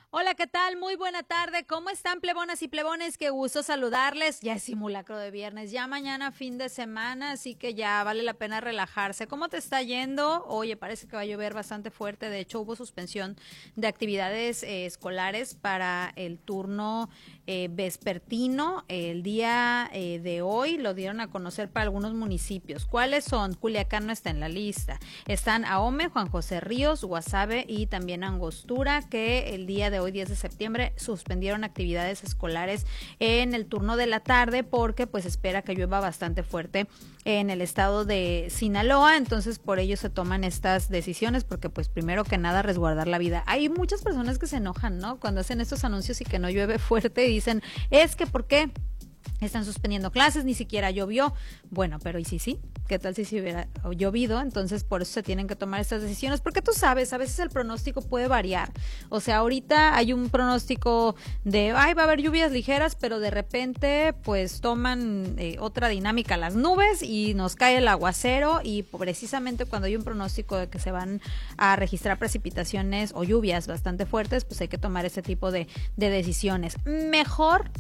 Hola, ¿qué tal? Muy buena tarde. ¿Cómo están, plebonas y plebones? Qué gusto saludarles. Ya es simulacro de viernes, ya mañana fin de semana, así que ya vale la pena relajarse. ¿Cómo te está yendo? Oye, parece que va a llover bastante fuerte. De hecho, hubo suspensión de actividades escolares para el turno vespertino. El día de hoy lo dieron a conocer para algunos municipios. ¿Cuáles son? Culiacán no está en la lista. Están Ahome, Juan José Ríos, Guasave y también Angostura, que el día de hoy, 10 de septiembre, suspendieron actividades escolares en el turno de la tarde porque pues espera que llueva bastante fuerte en el estado de Sinaloa. Entonces por ello se toman estas decisiones porque pues primero que nada resguardar la vida. Hay muchas personas que se enojan, ¿no? Cuando hacen estos anuncios y que no llueve fuerte y dicen, es que ¿por qué están suspendiendo clases? Ni siquiera llovió. Bueno, pero ¿y sí? ¿Qué tal si hubiera llovido? Entonces por eso se tienen que tomar estas decisiones, porque tú sabes, a veces el pronóstico puede variar. O sea, ahorita hay un pronóstico de, va a haber lluvias ligeras, pero de repente pues toman otra dinámica las nubes y nos cae el aguacero, y precisamente cuando hay un pronóstico de que se van a registrar precipitaciones o lluvias bastante fuertes, pues hay que tomar ese tipo de decisiones. Mejor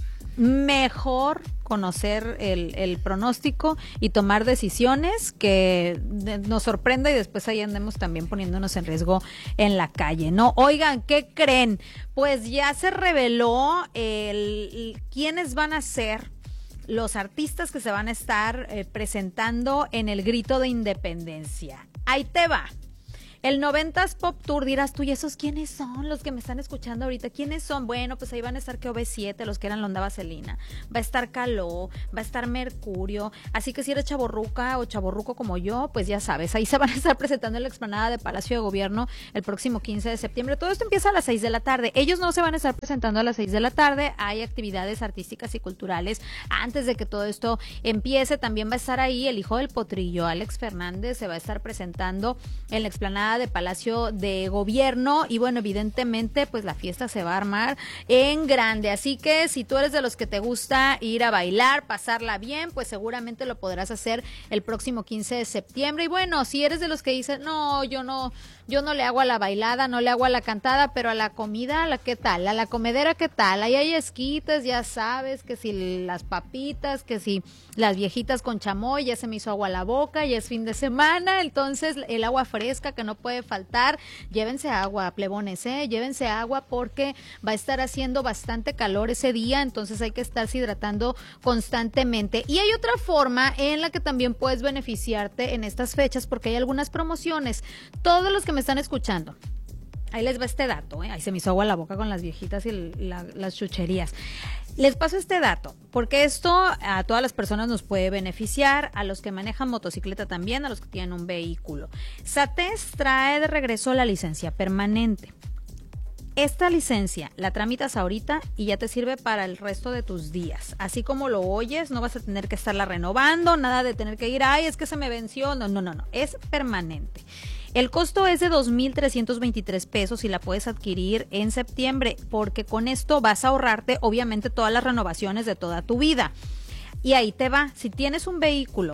conocer el pronóstico y tomar decisiones que nos sorprenda y después ahí andemos también poniéndonos en riesgo en la calle, ¿no? Oigan, ¿qué creen? Pues ya se reveló quiénes van a ser los artistas que se van a estar presentando en el Grito de Independencia. Ahí te va. El 90s Pop Tour, dirás tú, ¿y esos quiénes son los que me están escuchando ahorita? ¿Quiénes son? Bueno, pues ahí van a estar que OV7, los que eran la Onda Vaselina, va a estar Caló, va a estar Mercurio, así que si eres chavorruca o chavorruco como yo, pues ya sabes, ahí se van a estar presentando en la explanada de Palacio de Gobierno el próximo 15 de septiembre. Todo esto empieza a las 6 de la tarde. Ellos no se van a estar presentando a las 6 de la tarde, hay actividades artísticas y culturales antes de que todo esto empiece. También va a estar ahí el hijo del potrillo, Alex Fernández, se va a estar presentando en la explanada de Palacio de Gobierno, y bueno, evidentemente pues la fiesta se va a armar en grande, así que si tú eres de los que te gusta ir a bailar, pasarla bien, pues seguramente lo podrás hacer el próximo 15 de septiembre. Y bueno, si eres de los que dicen, no, yo no le hago a la bailada, no le hago a la cantada, pero a la comida, ¿qué tal? A la comedera, ¿qué tal? Ahí hay esquites, ya sabes, que si las papitas, que si las viejitas con chamoy, ya se me hizo agua a la boca, ya es fin de semana, entonces el agua fresca que no puede faltar. Llévense agua, plebones, llévense agua porque va a estar haciendo bastante calor ese día, entonces hay que estarse hidratando constantemente. Y hay otra forma en la que también puedes beneficiarte en estas fechas, porque hay algunas promociones. Todos los que me están escuchando, ahí les va este dato, ahí se me hizo agua la boca con las viejitas y las chucherías. Les paso este dato, porque esto a todas las personas nos puede beneficiar, a los que manejan motocicleta también, a los que tienen un vehículo. SATES trae de regreso la licencia permanente. Esta licencia la tramitas ahorita y ya te sirve para el resto de tus días. Así como lo oyes, no vas a tener que estarla renovando, nada de tener que ir, ay, es que se me venció. No, es permanente. El costo es de 2,323 pesos y la puedes adquirir en septiembre, porque con esto vas a ahorrarte obviamente todas las renovaciones de toda tu vida. Y ahí te va, si tienes un vehículo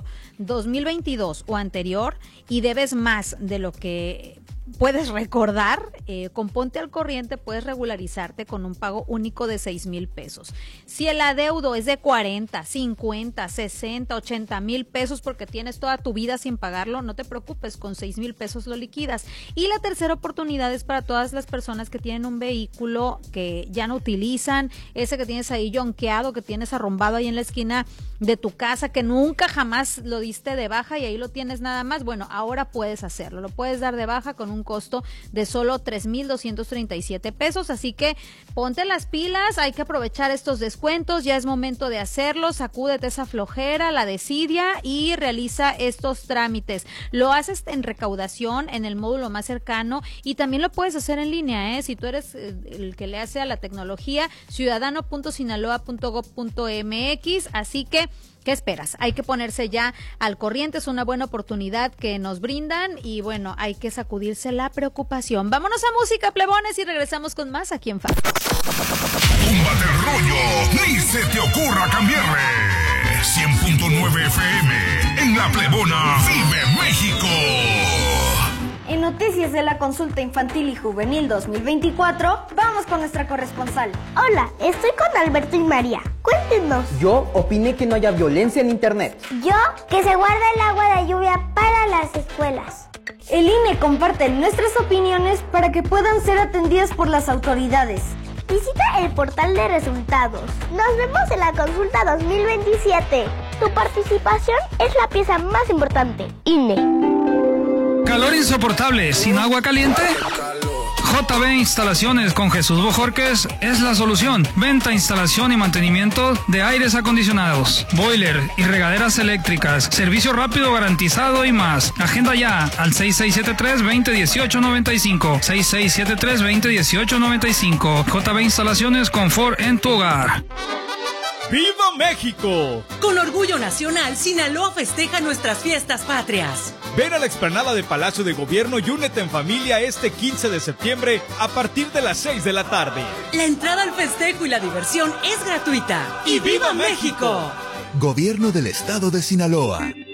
2022 o anterior y debes más de lo que puedes recordar, con Ponte al Corriente puedes regularizarte con un pago único de 6,000 pesos. Si el adeudo es de 40, 50, 60, 80 mil pesos porque tienes toda tu vida sin pagarlo, no te preocupes, con 6,000 pesos lo liquidas. Y la tercera oportunidad es para todas las personas que tienen un vehículo que ya no utilizan, ese que tienes ahí yonqueado, que tienes arrumbado ahí en la esquina de tu casa, que nunca jamás lo diste de baja y ahí lo tienes nada más. Bueno, ahora puedes hacerlo, lo puedes dar de baja con un costo de solo 3,237 pesos, así que ponte las pilas, hay que aprovechar estos descuentos, ya es momento de hacerlo, sacúdete esa flojera, la desidia y realiza estos trámites. Lo haces en recaudación en el módulo más cercano y también lo puedes hacer en línea, si tú eres el que le hace a la tecnología, ciudadano.sinaloa.gov.mx, así que ¿qué esperas? Hay que ponerse ya al corriente, es una buena oportunidad que nos brindan y bueno, hay que sacudirse la preocupación. Vámonos a música, plebones, y regresamos con más aquí en Factos. Túmbate el rollo, ni se te ocurra cambiarle. 100.9 FM, en La Plebona, Vive México. En noticias de la consulta infantil y juvenil 2024, vamos con nuestra corresponsal. Hola, estoy con Alberto y María. Cuéntenos. Yo opiné que no haya violencia en internet. Yo, que se guarda el agua de lluvia para las escuelas. El INE comparte nuestras opiniones para que puedan ser atendidas por las autoridades. Visita el portal de resultados. Nos vemos en la consulta 2027. Tu participación es la pieza más importante. INE. ¿Calor insoportable sin agua caliente? JB Instalaciones con Jesús Bojorquez es la solución. Venta, instalación y mantenimiento de aires acondicionados, boiler y regaderas eléctricas, servicio rápido garantizado y más. Agenda ya al 6673-2018-95. 6673-2018-95. JB Instalaciones, confort en tu hogar. ¡Viva México! Con orgullo nacional, Sinaloa festeja nuestras fiestas patrias. Ven a la explanada de Palacio de Gobierno y únete en familia este 15 de septiembre a partir de las 6 de la tarde. La entrada al festejo y la diversión es gratuita. ¡Y viva México! Gobierno del Estado de Sinaloa.